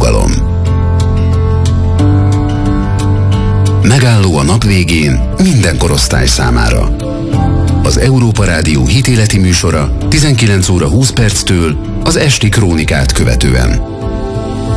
nyugalom. Megálló a nap végén minden korosztály számára. Az Európa Rádió hitéleti műsora 19 óra 20 perctől az esti krónikát követően.